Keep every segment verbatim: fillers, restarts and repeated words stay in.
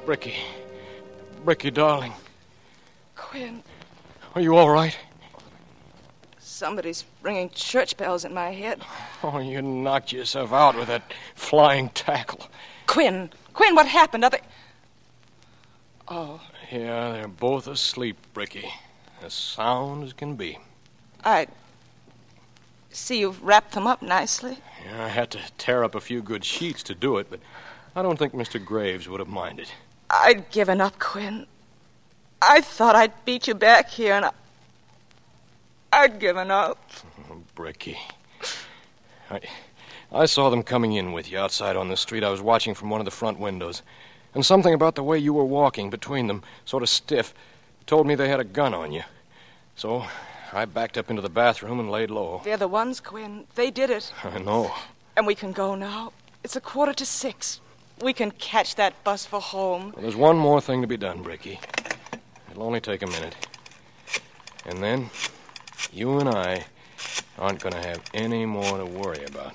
Bricky. Bricky, darling. Quinn. Are you all right? Somebody's ringing church bells in my head. Oh, you knocked yourself out with that flying tackle. Quinn. Quinn, what happened? Are they... Oh. Yeah, they're both asleep, Bricky. As sound as can be. I see you've wrapped them up nicely. Yeah, I had to tear up a few good sheets to do it, but I don't think Mister Graves would have minded. I'd given up, Quinn. I thought I'd beat you back here, and I... I'd given up. Oh, Bricky. I, I saw them coming in with you outside on the street. I was watching from one of the front windows. And something about the way you were walking between them, sort of stiff, told me they had a gun on you. So I backed up into the bathroom and laid low. They're the ones, Quinn. They did it. I know. And we can go now. It's a quarter to six. We can catch that bus for home. Well, there's one more thing to be done, Bricky. It'll only take a minute. And then you and I aren't going to have any more to worry about.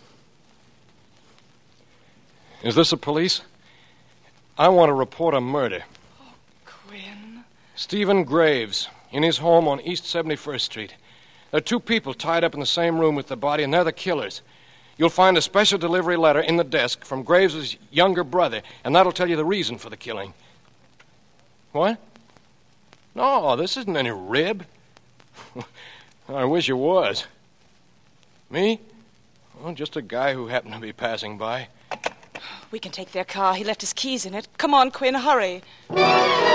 Is this the police? I want to report a murder. Oh, Quinn. Stephen Graves, in his home on East seventy-first Street. There are two people tied up in the same room with the body, and they're the killers. You'll find a special delivery letter in the desk from Graves' younger brother, and that'll tell you the reason for the killing. What? No, this isn't any rib. I wish it was. Me? Well, just a guy who happened to be passing by. We can take their car. He left his keys in it. Come on, Quinn, hurry.